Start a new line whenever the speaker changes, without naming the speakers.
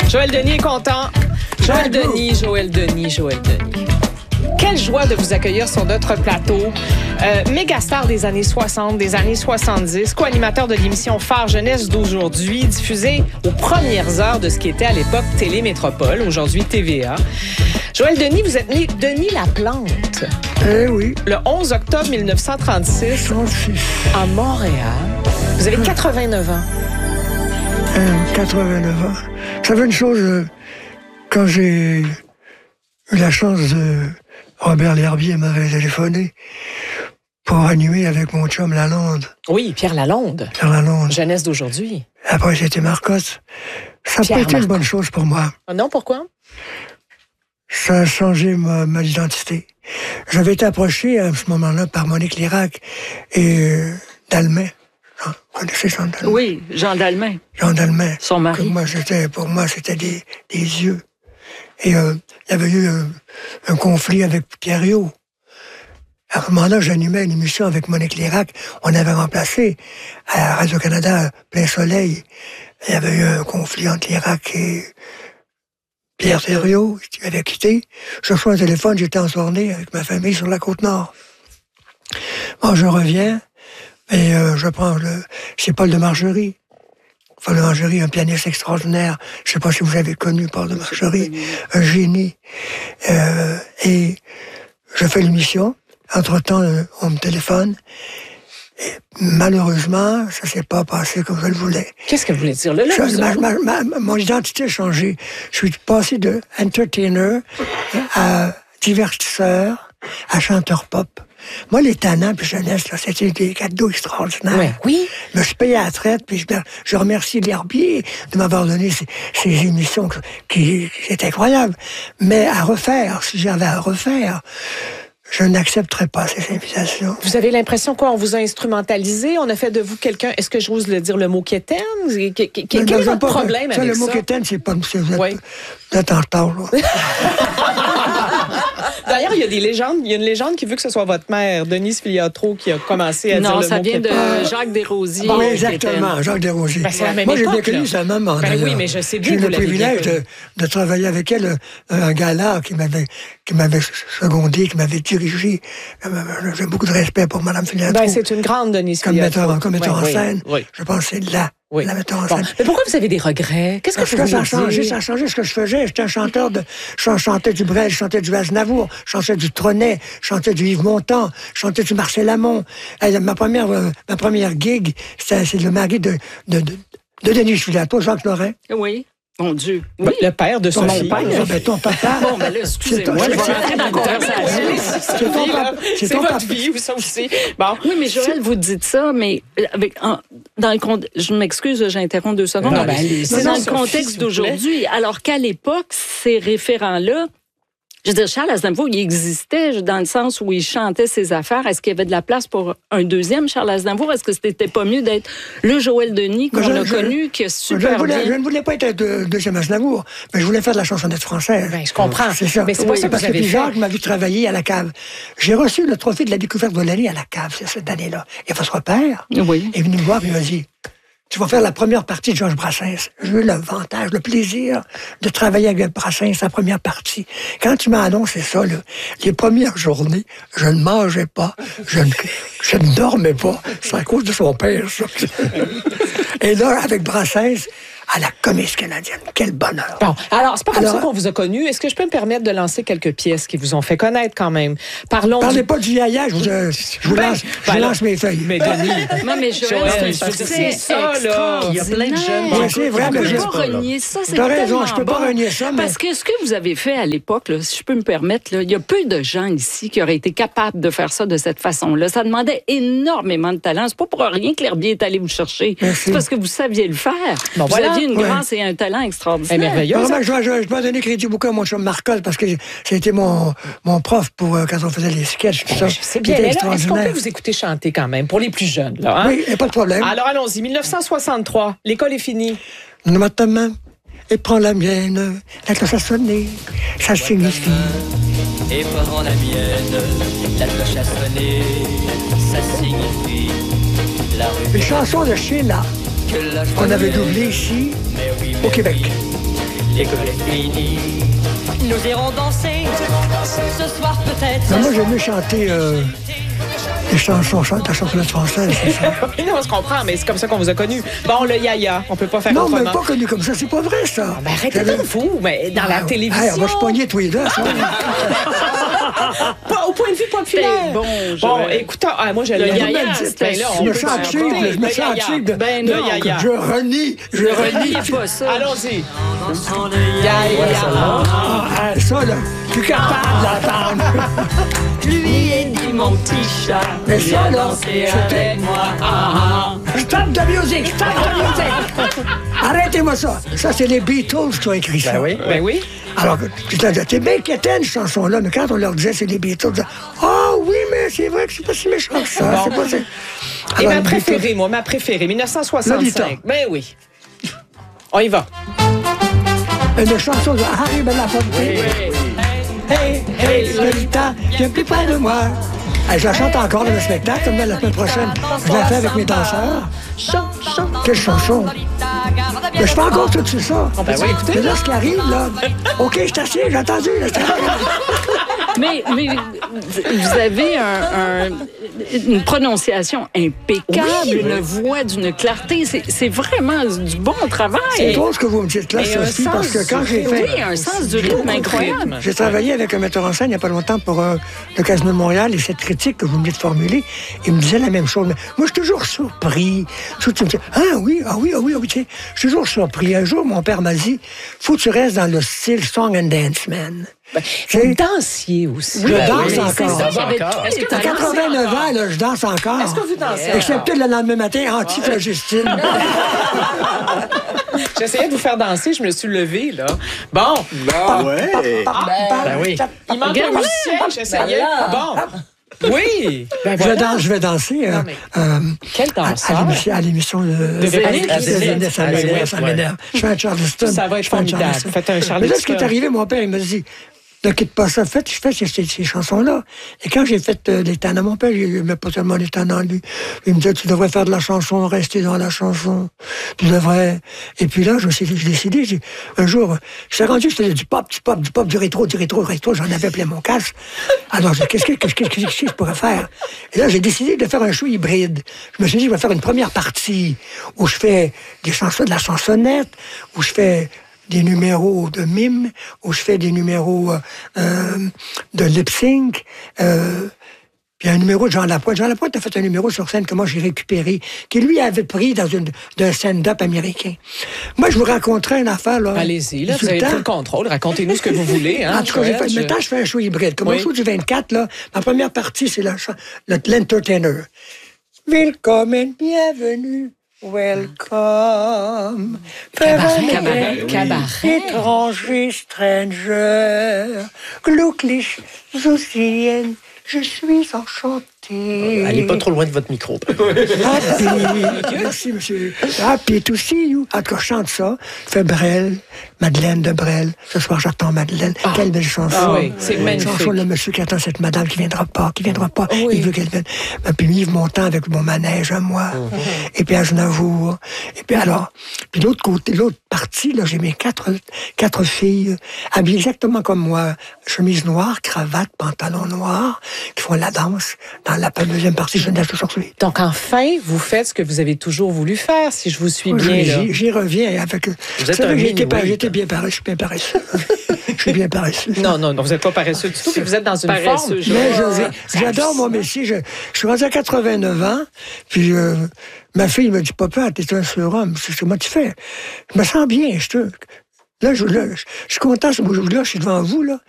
Joël Denis est content. Joël Denis. Quelle joie de vous accueillir sur notre plateau. Mégastar des années 60, des années 70, co-animateur de l'émission Phare Jeunesse d'aujourd'hui, diffusée aux premières heures de ce qui était à l'époque Télémétropole, aujourd'hui TVA. Joël Denis, vous êtes né Denis Laplante.
Eh oui.
Le 11 octobre 1936 à Montréal. Vous avez 89 ans.
89 ans. Ça fait une chose, quand j'ai eu la chance de... Robert L'Herbier m'avait téléphoné pour animer avec mon chum Lalonde.
Oui, Pierre Lalonde.
Pierre Lalonde.
Jeunesse d'aujourd'hui.
Après, c'était Marcotte. Ça n'a pas été une bonne chose pour moi.
Non, pourquoi?
Ça a changé ma identité. J'avais été approché à ce moment-là par Monique Lirac et Dalmet. Vous connaissez Jean Dalmet?
Oui, Jean Dalmet.
Jean Dalmet.
Son mari.
Pour moi, c'était des yeux. Et il y avait eu un conflit avec Pierre Riot. À ce moment-là, j'animais une émission avec Monique Lirac. On avait remplacé à Radio-Canada Plein Soleil. Il y avait eu un conflit entre Lirac et Pierre Riot, qui avait quitté. Je reçois un téléphone, j'étais en tournée avec ma famille sur la Côte-Nord. Bon, je reviens et je prends c'est Paul de Margerie. Paul de Margerie, un pianiste extraordinaire. Je ne sais pas si vous avez connu Paul de Margerie, un génie. Et je fais l'émission. Entre-temps, on me téléphone. Et malheureusement, ça ne s'est pas passé comme je le voulais.
Qu'est-ce que vous voulez dire?
Mon identité a changé. Je suis passé de entertainer à divertisseur, à chanteur pop. Moi, les talents puis jeunesse, là, c'était des cadeaux extraordinaires.
Ouais, oui.
Je me suis payé à la traite, puis je remercie L'Herbier de m'avoir donné ces émissions qui étaient incroyables. Mais à refaire, si j'avais à refaire, je n'accepterais pas ces invitations.
Vous avez l'impression qu'on vous a instrumentalisé? On a fait de vous quelqu'un... Est-ce que j'ose le dire, le mot quétaine? Quel est votre problème avec ça?
Le mot quétaine, c'est pas... Vous êtes en retard, là.
D'ailleurs, il y a des légendes. Il y a une légende qui veut que ce soit votre mère, Denise Filiatro, qui a commencé à dire le mot.
Non, ça vient de Jacques Desrosiers.
Oui, exactement, Jacques Desrosiers.
Ben, c'est la même
Moi,
époque,
j'ai bien connu sa maman.
Ben oui, mais je sais bien
j'ai
que
eu
vous
le
l'avez
privilège de travailler avec elle, un gala qui m'avait secondé, qui m'avait dirigé. J'ai beaucoup de respect pour Mme Filiatro.
Ben, c'est une grande Denise Filiatro.
Comme metteur en scène. Oui. Je pense que c'est là.
Oui.
La metteur en scène.
Mais pourquoi vous avez des regrets? Qu'est-ce que vous
ça a changé ce que je faisais. J'étais un chanteur je chantais du Brel, je chantais du Aznavour, je chantais du Trenet, je chantais du Yves Montand, je chantais du Marcel Amont. Ma première gig, c'est le mari de Denis Filiatro, Jacques Lorrain.
Oui. Mon Dieu.
Oui. Le père de Sophie.
Mon père. Ton papa.
Bon, ben là, excusez-moi, je vais rentrer dans la conversation.
C'est votre vie, ça aussi. Bon.
Oui, mais Joël, vous dites ça, mais je m'excuse, j'interromps 2 secondes.
Non,
c'est dans le contexte d'aujourd'hui. Alors qu'à l'époque, ces référents-là, je veux dire, Charles Aznavour, il existait dans le sens où il chantait ses affaires. Est-ce qu'il y avait de la place pour un deuxième Charles Aznavour? Est-ce que c'était pas mieux d'être le Joël Denis qu'on a connu, qui est super bien?
Je ne voulais pas être deuxième Aznavour, mais je voulais faire de la chansonnette française.
Ben, je comprends.
C'est ça.
Mais c'est pas ça que
parce
vous avez
que
fait.
Jacques m'a vu travailler à la cave. J'ai reçu le trophée de la découverte de l'année à la cave cette année-là. Et votre père est venu me voir et m'a dit... Tu vas faire la première partie de Georges Brassens. J'ai eu l'avantage, le plaisir de travailler avec Brassens, sa première partie. Quand tu m'as annoncé ça, là, les premières journées, je ne mangeais pas, je ne dormais pas. C'est à cause de son père, ça. Et là, avec Brassens, à la Comédie canadienne. Quel bonheur.
Bon, alors, c'est pas comme ça qu'on vous a connu. Est-ce que je peux me permettre de lancer quelques pièces qui vous ont fait connaître quand même?
Parlez pas du yaya, je vous lance mes feuilles.
Mais Denis...
Non, mais Joël,
c'est ça, là.
Il y a plein de jeunes.
Oui, c'est vrai, mais
je ne peux pas renier ça.
T'as raison, je peux pas renier ça, mais...
Parce que ce que vous avez fait à l'époque, là, si je peux me permettre, là, il y a peu de gens ici qui auraient été capables de faire ça de cette façon-là. Ça demandait énormément de talent. C'est pas pour rien que L'Herbier est allé vous chercher.
Merci.
C'est parce que vous saviez le faire.
Bon,
vous aviez une grâce et un talent extraordinaire.
Merveilleux.
Je dois donner crédit beaucoup à mon chum Marcotte parce que c'était mon prof pour quand on faisait les sketchs. Tout ça.
C'est bien. Mais là, est-ce qu'on peut vous écouter chanter quand même pour les plus jeunes? Là, hein?
Oui, il n'y a pas de problème.
Alors allons-y. 1963, l'école est finie.
Donne-moi ta main et prends la mienne. La cloche a sonné, ça signifie.
Et prends la mienne, la cloche a sonné, ça signifie la rue.
Une chanson de Sheila qu'on avait doublée ici, au Québec.
l'école est finie. Nous irons danser ce soir peut-être.
Mais moi, j'aimais chanter les chansons, la chansonnette française, c'est ça.
Oui, non, on se comprend, mais c'est comme ça qu'on vous a connus. Bon, le yaya, on peut pas faire
Non,
autrement.
mais pas connu comme ça, c'est pas vrai, ça.
Ben, arrêtez de fou, mais dans la télévision.
Hey, on va se pogner tous les deux, ça.
Pas au point de vue populaire.
Bon,
écoutez, moi, je
Le
l'ai
yaya,
ben là, on
Je me
peut
sens
pas
cheap,
chanter.
je me
Le
sens
yaya.
cheap de...
Ben
Le
non,
yaya.
Je renie.
Reniez pas ça.
Allons-y.
Ah, ça, là, plus capable d'entendre.
Lui et dit mon petit chat.
Mais ça, là,
Danser
c'était...
avec moi.
Stop the music, stop the music. Arrêtez-moi ça. Ça, c'est les Beatles qui ont écrit ça.
Ben oui.
Alors, c'est bien quétaine, cette chanson-là, mais quand on leur disait c'est les Beatles, oui, mais c'est vrai que c'est pas si méchant que ça.
Bon.
C'est pas...
Et
Alors,
ma
les
préférée,
Beatles-
moi, ma préférée, 1965.
Lolita.
Ben oui. On y va.
Une chanson de Harry Belafonte. Hey, hey, Lolita, viens plus près de moi. Hey, je la chante encore dans le spectacle, mais la semaine prochaine, je la fais avec mes danseurs. Quelle chanson! Mais je fais encore tout ça.
On peut écouter?
Mais là, ce qui arrive, là... OK, je t'assieds, j'ai entendu. Là,
Mais vous avez une prononciation impeccable, une voix d'une clarté. C'est vraiment du bon travail.
c'est drôle ce que vous me dites là,
Et un
Sophie, parce que
sens
quand j'ai fait...
Oui, un sens du rythme incroyable.
J'ai travaillé avec un metteur en scène il n'y a pas longtemps pour le Casino de Montréal et cette critique que vous venez de formuler, il me disait la même chose. Mais moi, je suis toujours surpris. Tu me dis, ah oui, tu sais, je suis toujours surpris. Un jour, mon père m'a dit, faut que tu restes dans le style Song and Dance Man.
Vous dansiez aussi.
Je danse
C'est
encore.
ça, il y avait tous les
À
talents.
89 ans, là, je danse encore.
Est-ce que vous dansez
Excepté le lendemain matin, anti-Justine.
J'essayais de vous faire danser, je me suis levée, là. Bon.
Ouais.
Ben oui. Il manquait un musicien, j'essayais. Bon. Oui. Ben voilà.
Je vais danser
Non, mais quel danseur.
à l'émission de
Véronique.
Véronique. Ça m'énerve, ça
Ouais.
m'énerve. Je fais un Charleston.
Ça va être
Je fais un
formidable.
Charleston.
Faites un Charleston.
Mais là, ce qui est arrivé, mon père, il me dit, ne quitte pas ça. Je fais ces chansons-là. Et quand j'ai fait les tannants, mon père, il n'aimait pas tellement les tannants, lui. Il me disait, tu devrais faire de la chanson, rester dans la chanson. Tu devrais... Et puis là, j'ai décidé, un jour, je suis rendu, je faisais du pop, du rétro. J'en avais plein mon casque. Alors, qu'est-ce que je pourrais faire? Et là, j'ai décidé de faire un show hybride. Je me suis dit, je vais faire une première partie où je fais des chansons, de la chansonnette, où je fais des numéros de mime, où je fais des numéros de lip-sync, puis un numéro de Jean Lapointe. Jean Lapointe a fait un numéro sur scène que moi j'ai récupéré, qui lui avait pris d'un stand-up américain. Moi, je vous raconterai une affaire, là.
Allez-y, là,
Du
vous avez
temps.
tout le contrôle. Racontez-nous ce que vous voulez. Hein,
En tout cas, maintenant, je fais un show hybride. Comme
Oui.
au show du 24, là, ma première partie, c'est l'entertainer. Willkommen, bienvenue. Welcome.
Cabaret.
Étranger, stranger. Glücklich zu sehen. Je suis enchanté.
Allez pas trop loin de votre micro.
Happy. Merci, monsieur. Happy to see you. En tout cas, je chante ça. Je fais Brel, Madeleine de Brel. Ce soir, j'attends Madeleine. Quelle belle chanson.
Ah oui, c'est magnifique.
Chanson, le monsieur qui attend cette madame qui viendra pas.
Oui.
Il veut qu'elle vienne. Puis Yves Montand avec mon manège à moi. Et puis Aznavour. Et puis alors, puis l'autre côté, l'autre partie, là, j'ai mes quatre filles habillées exactement comme moi. Chemise noire, cravate, pantalon noir, qui font la danse dans la deuxième partie Jeunesse d'aujourd'hui.
Donc, enfin, vous faites ce que vous avez toujours voulu faire, si je vous suis bien, là.
J'y reviens avec...
Vous êtes un
J'étais bien paresseux, je suis bien paresseux. Je suis bien paresseux.
Non, vous n'êtes pas paresseux du tout, puis vous êtes dans une forme.
Mais j'adore mon métier. Je suis rendu à 89 ans, puis ma fille me dit, papa, t'es un surhomme. C'est ce que moi tu fais. Je me sens bien. Là, je suis content, là, je suis devant vous, là.